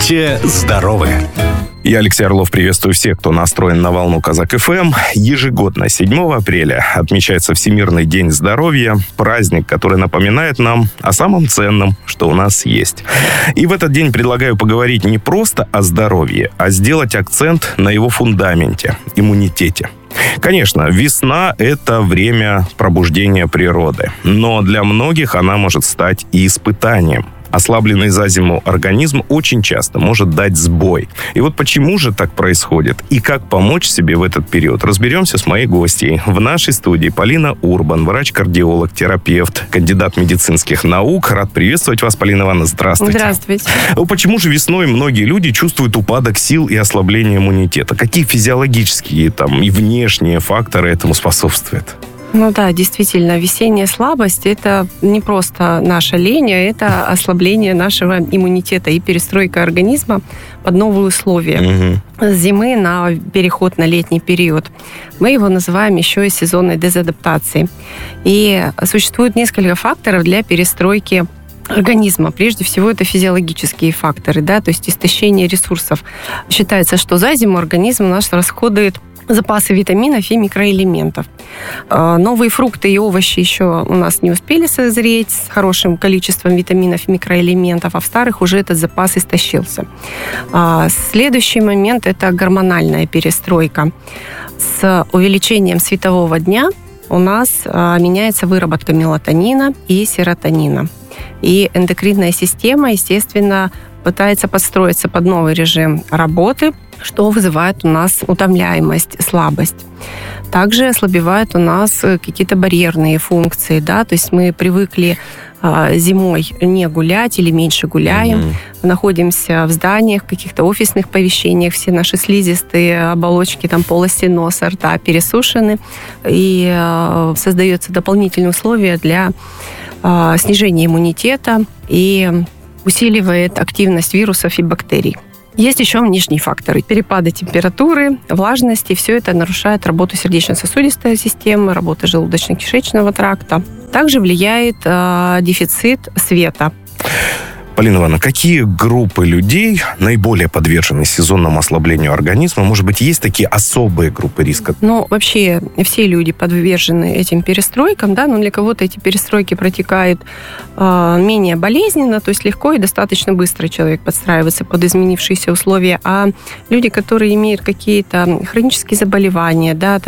Будьте здоровы! Я, Алексей Орлов, приветствую всех, кто настроен на волну Казак ФМ. Ежегодно 7 апреля отмечается Всемирный день здоровья, праздник, который напоминает нам о самом ценном, что у нас есть. И в этот день предлагаю поговорить не просто о здоровье, а сделать акцент на его фундаменте – иммунитете. Конечно, весна – это время пробуждения природы, но для многих она может стать и испытанием. Ослабленный за зиму организм очень часто может дать сбой. И вот почему же так происходит и как помочь себе в этот период, разберемся с моей гостьей. В нашей студии Полина Урбан, врач-кардиолог, терапевт, кандидат медицинских наук. Рад приветствовать вас, Полина Ивановна. Здравствуйте. Здравствуйте. Почему же весной многие люди чувствуют упадок сил и ослабление иммунитета? Какие физиологические и внешние факторы этому способствуют? Ну да, действительно, весенняя слабость – это не просто наша лень, а это ослабление нашего иммунитета и перестройка организма под новые условия. С зимы на переход на летний период. Мы его называем еще и сезонной дезадаптацией. И существует несколько факторов для перестройки организма. Прежде всего, это физиологические факторы, да, то есть истощение ресурсов. Считается, что за зиму организм наш расходует запасы витаминов и микроэлементов. Новые фрукты и овощи еще у нас не успели созреть с хорошим количеством витаминов и микроэлементов, а в старых уже этот запас истощился. Следующий момент – это гормональная перестройка. С увеличением светового дня у нас меняется выработка мелатонина и серотонина. И эндокринная система, естественно, пытается подстроиться под новый режим работы, что вызывает у нас утомляемость, слабость. Также ослабевают у нас какие-то барьерные функции, да, то есть мы привыкли зимой не гулять или меньше гуляем, находимся в зданиях, в каких-то офисных помещениях, все наши слизистые оболочки, полости носа, рта пересушены, и создаются дополнительные условия для снижения иммунитета и усиливает активность вирусов и бактерий. Есть еще внешние факторы. Перепады температуры, влажности. Все это нарушает работу сердечно-сосудистой системы, работу желудочно-кишечного тракта. Также влияет дефицит света. Полина Ивановна, какие группы людей наиболее подвержены сезонному ослаблению организма? Может быть, есть такие особые группы риска? Вообще все люди подвержены этим перестройкам, да, но для кого-то эти перестройки протекают менее болезненно, то есть легко и достаточно быстро человек подстраивается под изменившиеся условия. А люди, которые имеют какие-то хронические заболевания, да,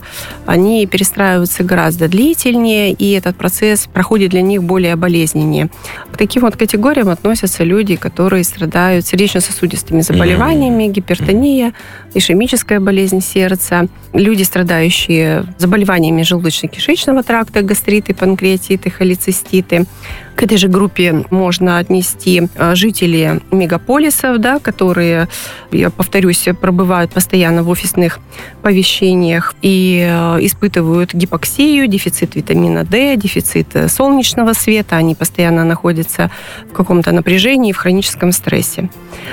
они перестраиваются гораздо длительнее, и этот процесс проходит для них более болезненнее. К таким вот категориям относятся люди, которые страдают сердечно-сосудистыми заболеваниями, гипертония, ишемическая болезнь сердца, люди, страдающие заболеваниями желудочно-кишечного тракта, гастриты, панкреатиты, холециститы. К этой же группе можно отнести жители мегаполисов, да, которые, я повторюсь, пробывают постоянно в офисных помещениях и испытывают гипоксию, дефицит витамина D, дефицит солнечного света. Они постоянно находятся в каком-то напряжении, в хроническом стрессе.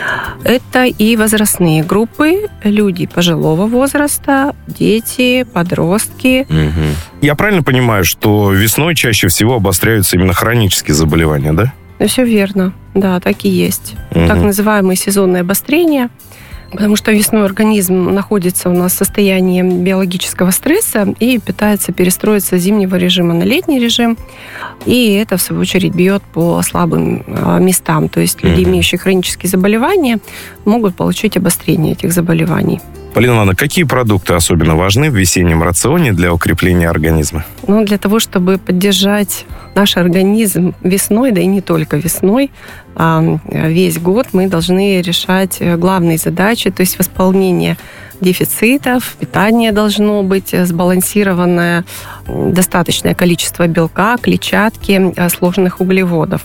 Это и возрастные группы, люди пожилого возраста, дети, подростки. Я правильно понимаю, что весной чаще всего обостряются именно хронические заболевания, да? Все верно. Да, так и есть. Так называемые сезонные обострения. Потому что весной организм находится у нас в состоянии биологического стресса и пытается перестроиться с зимнего режима на летний режим. И это, в свою очередь, бьет по слабым местам. То есть люди, имеющие хронические заболевания, могут получить обострение этих заболеваний. Полина Ивановна, какие продукты особенно важны в весеннем рационе для укрепления организма? Для того, чтобы поддержать наш организм весной, да и не только весной, а весь год мы должны решать главные задачи, то есть восполнение дефицитов, питание должно быть сбалансированное, достаточное количество белка, клетчатки, сложных углеводов.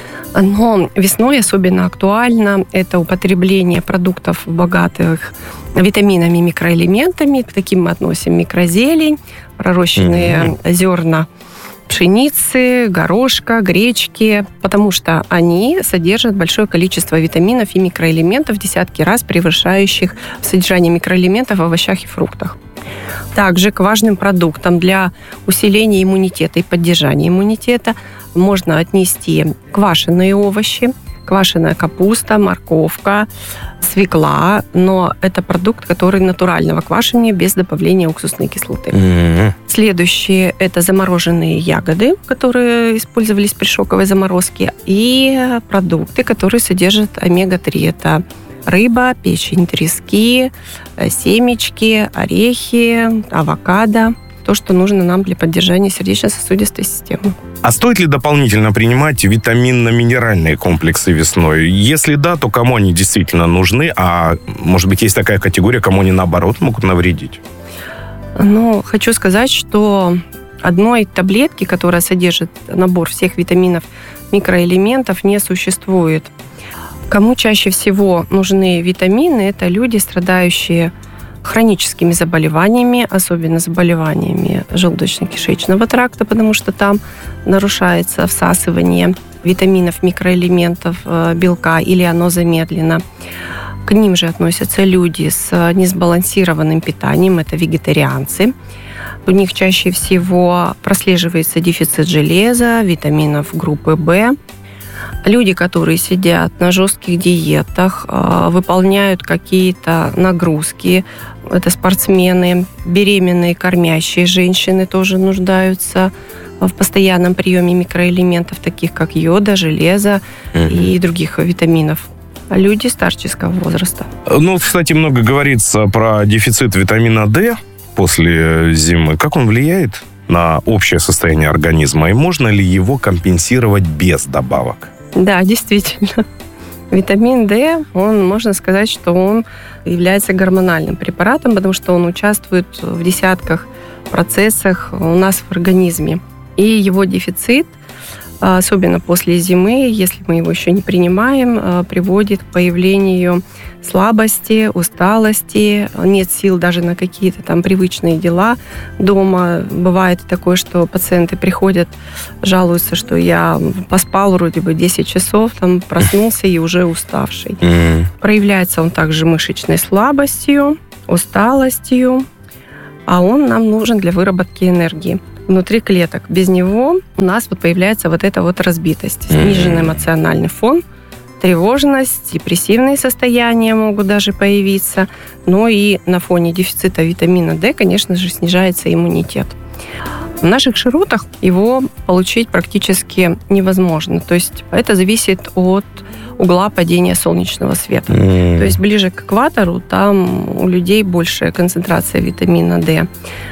Но весной особенно актуально это употребление продуктов, богатых витаминами и микроэлементами. К таким мы относим микрозелень, пророщенные зерна пшеницы, горошка, гречки, потому что они содержат большое количество витаминов и микроэлементов, в десятки раз превышающих содержание микроэлементов в овощах и фруктах. Также к важным продуктам для усиления иммунитета и поддержания иммунитета можно отнести квашеные овощи, квашеная капуста, морковка, свекла, но это продукт, который натурального квашения без добавления уксусной кислоты. Следующие – это замороженные ягоды, которые использовались при шоковой заморозке, и продукты, которые содержат омега-3. Это рыба, печень трески, семечки, орехи, авокадо. То, что нужно нам для поддержания сердечно-сосудистой системы. А стоит ли дополнительно принимать витаминно-минеральные комплексы весной? Если да, то кому они действительно нужны? А может быть, есть такая категория, кому они, наоборот, могут навредить? Хочу сказать, что одной таблетки, которая содержит набор всех витаминов, микроэлементов, не существует. Кому чаще всего нужны витамины, это люди, страдающие хроническими заболеваниями, особенно заболеваниями желудочно-кишечного тракта, потому что там нарушается всасывание витаминов, микроэлементов, белка, или оно замедлено. К ним же относятся люди с несбалансированным питанием, это вегетарианцы. У них чаще всего прослеживается дефицит железа, витаминов группы В. Люди, которые сидят на жестких диетах, выполняют какие-то нагрузки, это спортсмены, беременные, кормящие женщины тоже нуждаются в постоянном приеме микроэлементов, таких как йода, железо и других витаминов. Люди старческого возраста. Кстати, много говорится про дефицит витамина D после зимы. Как он влияет на общее состояние организма? И можно ли его компенсировать без добавок? Да, действительно. Витамин D, можно сказать, что он является гормональным препаратом, потому что он участвует в десятках процессах у нас в организме. И его дефицит, особенно после зимы, если мы его еще не принимаем, приводит к появлению слабости, усталости, нет сил даже на какие-то там привычные дела дома. Бывает такое, что пациенты приходят, жалуются, что я поспал вроде бы 10 часов, там проснулся и уже уставший. Проявляется он также мышечной слабостью, усталостью, а он нам нужен для выработки энергии внутри клеток. Без него у нас появляется эта разбитость, сниженный эмоциональный фон, тревожность, депрессивные состояния могут даже появиться. Но и на фоне дефицита витамина D, конечно же, снижается иммунитет. В наших широтах его получить практически невозможно. То есть это зависит от угла падения солнечного света. То есть ближе к экватору, там у людей большая концентрация витамина D.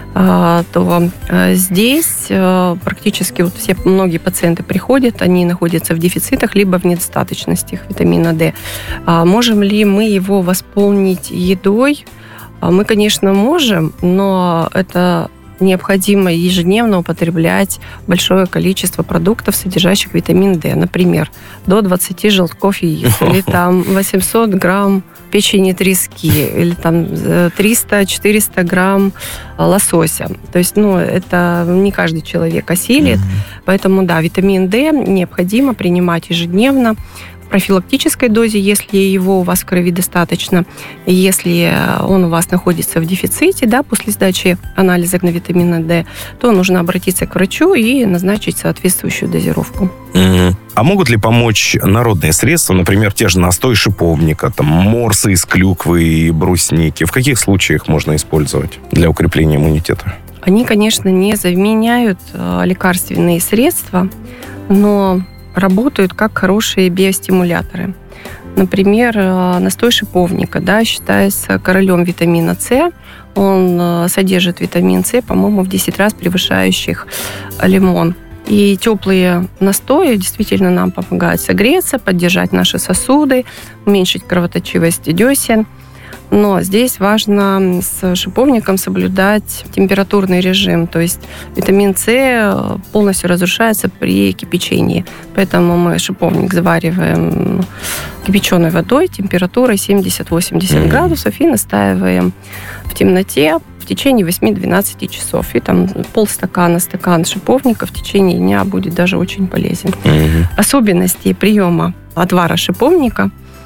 То здесь практически многие пациенты приходят, они находятся в дефицитах либо в недостаточности витамина D. Можем ли мы его восполнить едой? Мы, конечно, можем, но это необходимо ежедневно употреблять большое количество продуктов, содержащих витамин D. Например, до 20 желтков яиц, или 800 грамм печени трески, или 300-400 грамм лосося. То есть, это не каждый человек осилит. Поэтому, да, витамин D необходимо принимать ежедневно в профилактической дозе, если его у вас в крови достаточно. Если он у вас находится в дефиците, после сдачи анализа на витамин D, то нужно обратиться к врачу и назначить соответствующую дозировку. А могут ли помочь народные средства, например, те же настой шиповника, морсы из клюквы и брусники? В каких случаях можно использовать для укрепления иммунитета? Они, конечно, не заменяют лекарственные средства, но работают как хорошие биостимуляторы. Например, настой шиповника, считается королем витамина С. Он содержит витамин С, по-моему, в 10 раз превышающих лимон. И теплые настои действительно нам помогают согреться, поддержать наши сосуды, уменьшить кровоточивость десен. Но здесь важно с шиповником соблюдать температурный режим. То есть витамин С полностью разрушается при кипячении. Поэтому мы шиповник завариваем кипяченой водой температурой 70-80 градусов и настаиваем в темноте в течение 8-12 часов. И полстакана, стакан шиповника в течение дня будет даже очень полезен. Особенности приема отвара шиповника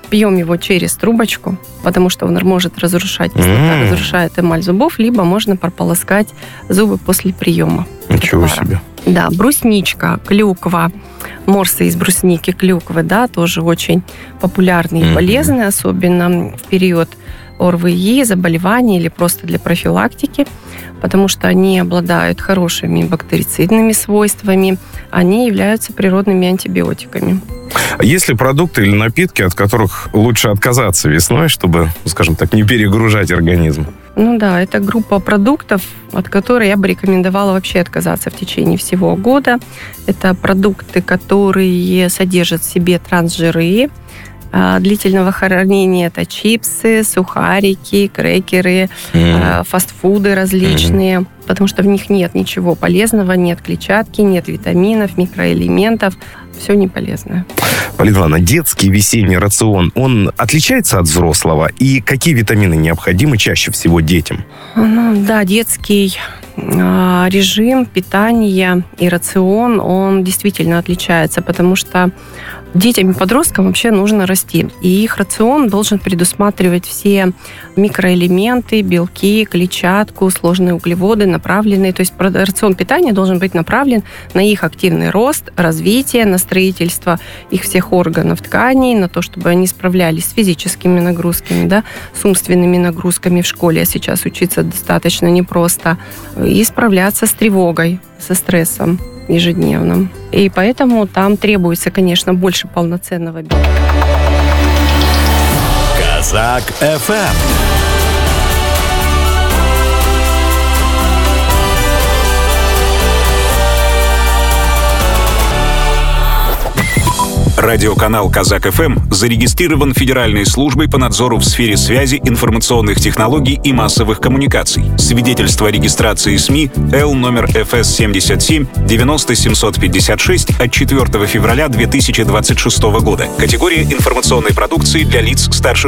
пьем его через трубочку, потому что он может разрушать, кислота разрушает эмаль зубов, либо можно прополоскать зубы после приема. Ничего себе. Да, брусничка, клюква, морсы из брусники, клюквы, да, тоже очень популярные и полезные, особенно в период ОРВИ, заболеваний или просто для профилактики, потому что они обладают хорошими бактерицидными свойствами, они являются природными антибиотиками. Есть ли продукты или напитки, от которых лучше отказаться весной, чтобы, скажем так, не перегружать организм? Ну да, это группа продуктов, от которой я бы рекомендовала вообще отказаться в течение всего года. Это продукты, которые содержат в себе трансжиры, длительного хранения. Это чипсы, сухарики, крекеры, фастфуды различные, потому что в них нет ничего полезного, нет клетчатки, нет витаминов, микроэлементов. Все не полезное. Полина Ивановна, детский весенний рацион, он отличается от взрослого? И какие витамины необходимы чаще всего детям? Да, детский режим питания и рацион, он действительно отличается, потому что детям и подросткам вообще нужно расти. И их рацион должен предусматривать все микроэлементы, белки, клетчатку, сложные углеводы, направленные. То есть рацион питания должен быть направлен на их активный рост, развитие, на строительство их всех органов, тканей, на то, чтобы они справлялись с физическими нагрузками, да, с умственными нагрузками в школе. А сейчас учиться достаточно непросто. И справляться с тревогой, со стрессом ежедневным. И поэтому там требуется, конечно, больше полноценного белка. Казак ФМ. Радиоканал «Казак ФМ» зарегистрирован Федеральной службой по надзору в сфере связи, информационных технологий и массовых коммуникаций. Свидетельство о регистрации СМИ Л номер ФС 77 90 756 от 4 февраля 2026 года. Категория информационной продукции для лиц старше